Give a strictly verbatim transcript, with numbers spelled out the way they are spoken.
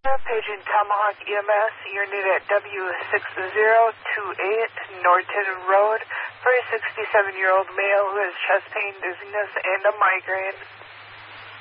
Paging Tomahawk E M S, unit at W six zero two eight Norton Road for a sixty-seven-year-old male who has chest pain, dizziness, and a migraine.